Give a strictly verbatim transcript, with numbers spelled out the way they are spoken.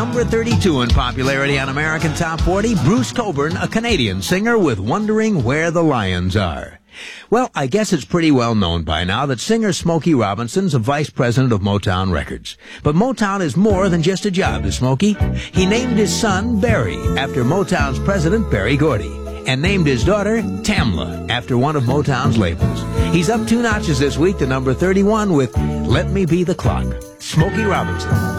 Number thirty-two in popularity on American Top forty, Bruce Cockburn, a Canadian singer with Wondering Where the Lions Are. Well, I guess it's pretty well known by now that singer Smokey Robinson's a vice president of Motown Records. But Motown is more than just a job to Smokey. He named his son Barry after Motown's president Berry Gordy, and named his daughter Tamla after one of Motown's labels. He's up two notches this week to number thirty-one with Let Me Be the Clock. Smokey Robinson.